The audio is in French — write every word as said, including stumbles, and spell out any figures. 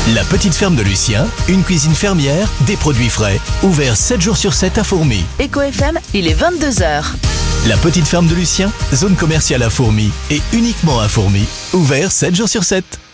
La petite ferme de Lucien, une cuisine fermière, des produits frais, ouvert sept jours sur sept à Fourmies. Eco F M, il est vingt-deux heures. La petite ferme de Lucien, zone commerciale à Fourmies et uniquement à Fourmies, ouvert sept jours sur sept.